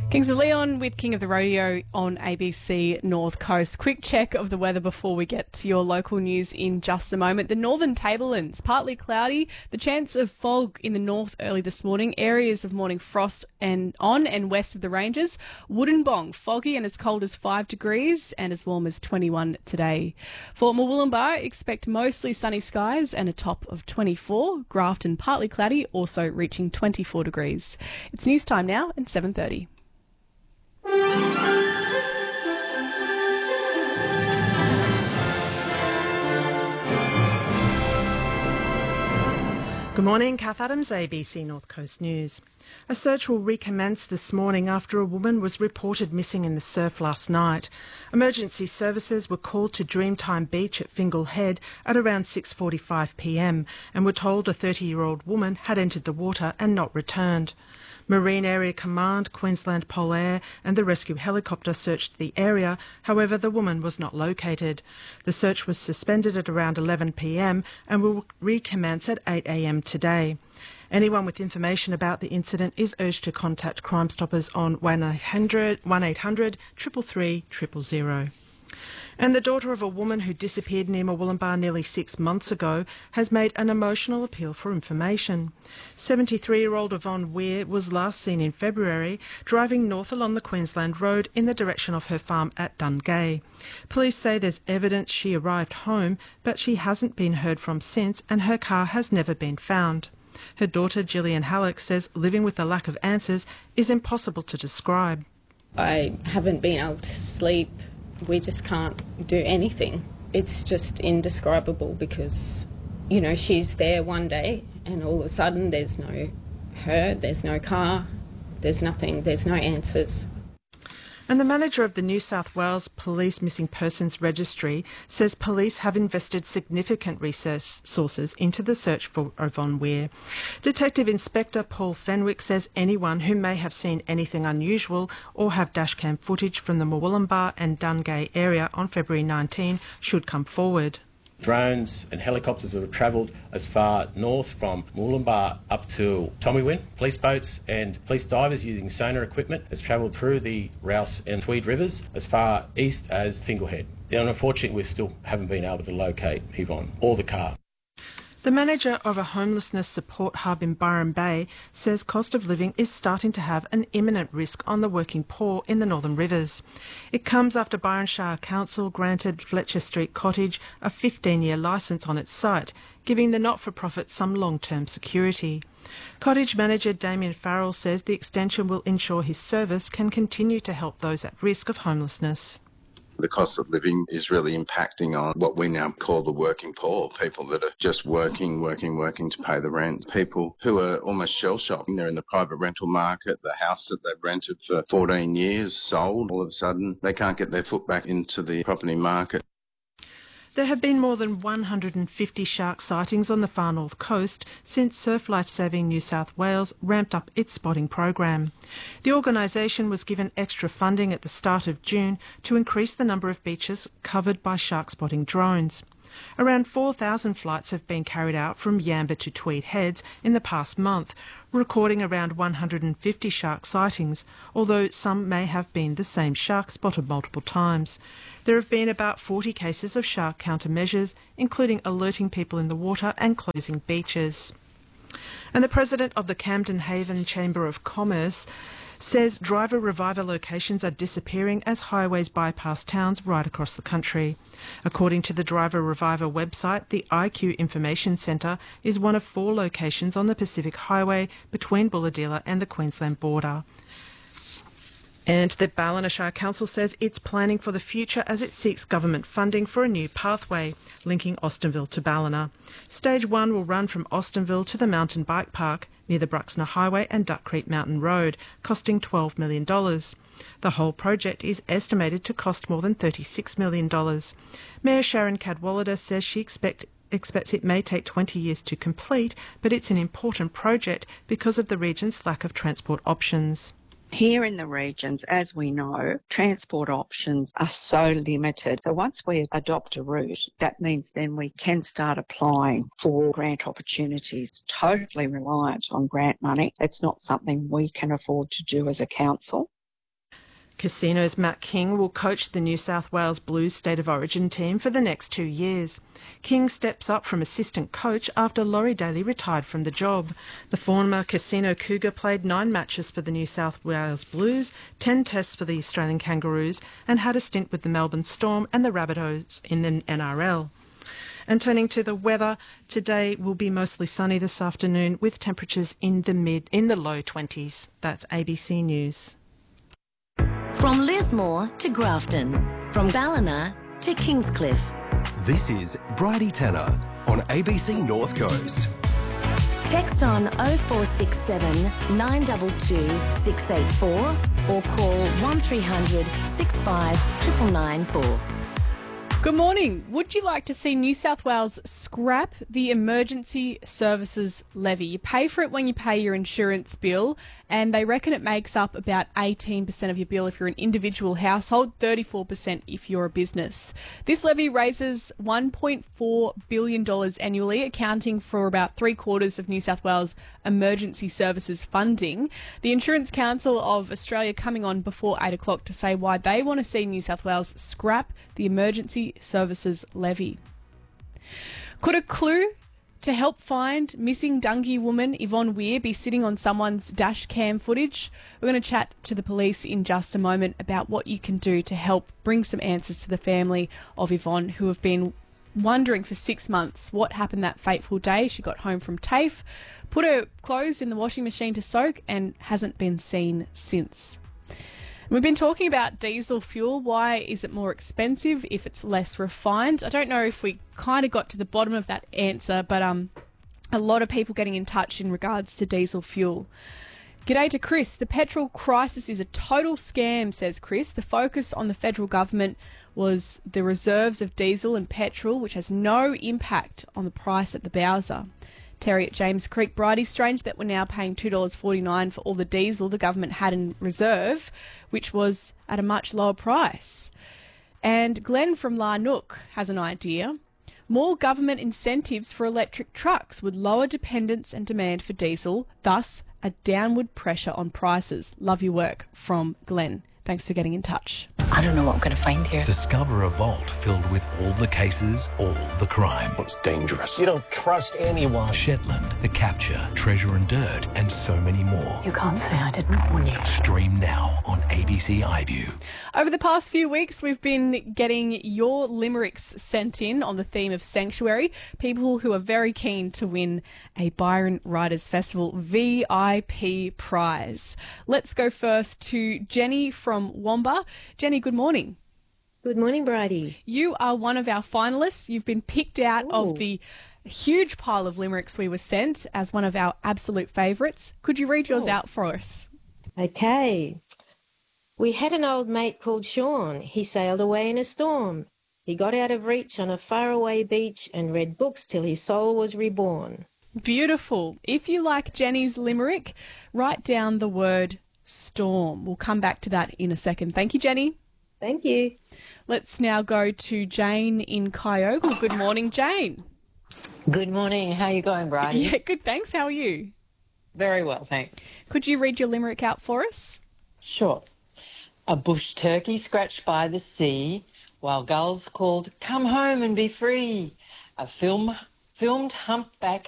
Kings of Leon with King of the Rodeo on ABC North Coast. Quick check of the weather before we get to your local news in just a moment. The northern tablelands, partly cloudy. The chance of fog in the north early this morning. Areas of morning frost and west of the ranges. Wollongong, foggy and as cold as 5 degrees and as warm as 21 today. For Murwillumbah, expect mostly sunny skies and a top of 24. Grafton, partly cloudy, also reaching 24 degrees. It's news time now and 7:30. Good morning, Kath Adams, ABC North Coast News. A search will recommence this morning after a woman was reported missing in the surf last night. Emergency services were called to Dreamtime Beach at Fingal Head at around 6:45 p.m. and were told a 30-year-old woman had entered the water and not returned. Marine Area Command, Queensland Polair and the rescue helicopter searched the area. However, the woman was not located. The search was suspended at around 11 p.m. and will recommence at 8 a.m. today. Anyone with information about the incident is urged to contact Crime Stoppers on 1800 333 000. And the daughter of a woman who disappeared near Murwillumbah nearly 6 months ago has made an emotional appeal for information. 73-year-old Yvonne Weir was last seen in February driving north along the Queensland Road in the direction of her farm at Dungay. Police say there's evidence she arrived home, but she hasn't been heard from since and her car has never been found. Her daughter Gillian Halleck says living with the lack of answers is impossible to describe. I haven't been able to sleep. We just can't do anything. It's just indescribable because, you know, she's there one day and all of a sudden there's no her, there's no car, there's nothing, there's no answers. And the manager of the New South Wales Police Missing Persons Registry says police have invested significant resources into the search for Yvonne Weir. Detective Inspector Paul Fenwick says anyone who may have seen anything unusual or have dashcam footage from the Murwillumbah and Dungay area on February 19 should come forward. Drones and helicopters that have travelled as far north from Murwillumbah up to Tommywin. Police boats and police divers using sonar equipment has travelled through the Rouse and Tweed rivers as far east as Fingal Head. And unfortunately, we still haven't been able to locate Yvonne or the car. The manager of a homelessness support hub in Byron Bay says cost of living is starting to have an imminent risk on the working poor in the Northern Rivers. It comes after Byron Shire Council granted Fletcher Street Cottage a 15-year licence on its site, giving the not-for-profit some long-term security. Cottage manager Damien Farrell says the extension will ensure his service can continue to help those at risk of homelessness. The cost of living is really impacting on what we now call the working poor, people that are just working to pay the rent, people who are almost shell-shocked. They're in the private rental market, the house that they've rented for 14 years sold, all of a sudden they can't get their foot back into the property market. There have been more than 150 shark sightings on the far north coast since Surf Life Saving New South Wales ramped up its spotting program. The organisation was given extra funding at the start of June to increase the number of beaches covered by shark spotting drones. Around 4,000 flights have been carried out from Yamba to Tweed Heads in the past month, recording around 150 shark sightings, although some may have been the same shark spotted multiple times. There have been about 40 cases of shark countermeasures, including alerting people in the water and closing beaches. And the president of the Camden Haven Chamber of Commerce says driver reviver locations are disappearing as highways bypass towns right across the country. According to the Driver Reviver website, the IQ Information Centre is one of 4 locations on the Pacific Highway between Bulahdelah and the Queensland border. And the Ballina Shire Council says it's planning for the future as it seeks government funding for a new pathway linking Austinville to Ballina. Stage 1 will run from Austinville to the mountain bike park near the Bruxner Highway and Duck Creek Mountain Road, costing $12 million. The whole project is estimated to cost more than $36 million. Mayor Sharon Cadwallader says she expects it may take 20 years to complete, but it's an important project because of the region's lack of transport options. Here in the regions, as we know, transport options are so limited. So once we adopt a route, that means then we can start applying for grant opportunities. Totally reliant on grant money. It's not something we can afford to do as a council. Casino's Matt King will coach the New South Wales Blues State of Origin team for the next 2 years. King steps up from assistant coach after Laurie Daly retired from the job. The former Casino Cougar played 9 matches for the New South Wales Blues, 10 tests for the Australian Kangaroos, and had a stint with the Melbourne Storm and the Rabbitohs in the NRL. And turning to the weather, today will be mostly sunny this afternoon with temperatures in the low 20s. That's ABC News. From Lismore to Grafton, from Ballina to Kingscliff. This is Bridie Tanner on ABC North Coast. Text on 0467 922 684 or call 1300 65 994. Good morning. Would you like to see New South Wales scrap the emergency services levy? You pay for it when you pay your insurance bill, and they reckon it makes up about 18% of your bill if you're an individual household, 34% if you're a business. This levy raises $1.4 billion annually, accounting for about 3/4 of New South Wales emergency services funding. The Insurance Council of Australia coming on before 8 o'clock to say why they want to see New South Wales scrap the emergency services levy. Could a clue to help find missing Dungee woman Yvonne Weir be sitting on someone's dash cam footage? We're going to chat to the police in just a moment about what you can do to help bring some answers to the family of Yvonne, who have been wondering for 6 months what happened that fateful day. She got home from TAFE, put her clothes in the washing machine to soak, and hasn't been seen since. We've been talking about diesel fuel. Why is it more expensive if it's less refined? I don't know if we kind of got to the bottom of that answer, but a lot of people getting in touch in regards to diesel fuel. G'day to Chris. The petrol crisis is a total scam, says Chris. The focus on the federal government was the reserves of diesel and petrol, which has no impact on the price at the bowser. Terry at James Creek. Bridie, strange that we're now paying $2.49 for all the diesel the government had in reserve, which was at a much lower price. And Glenn from Larnook has an idea. More government incentives for electric trucks would lower dependence and demand for diesel, thus a downward pressure on prices. Love your work, from Glenn. Thanks for getting in touch. I don't know what I'm going to find here. Discover a vault filled with all the cases, all the crime. It's dangerous. You don't trust anyone. Shetland, The Capture, Treasure and Dirt, and so many more. You can't say I didn't warn you. Stream now on ABC iView. Over the past few weeks, we've been getting your limericks sent in on the theme of Sanctuary. People who are very keen to win a Byron Writers Festival VIP prize. Let's go first to Jenny from Wamba. Jenny, good morning. Good morning, Bridie. You are one of our finalists. You've been picked out of the huge pile of limericks we were sent as one of our absolute favourites. Could you read yours out for us? Okay. We had an old mate called Sean. He sailed away in a storm. He got out of reach on a faraway beach and read books till his soul was reborn. Beautiful. If you like Jenny's limerick, write down the word storm. We'll come back to that in a second. Thank you, Jenny. Thank you. Let's now go to Jane in Kyogle. Good morning, Jane. Good morning. How are you going, Bridie? Yeah, good, thanks. How are you? Very well, thanks. Could you read your limerick out for us? Sure. A bush turkey scratched by the sea while gulls called, "Come home and be free." A filmed humpback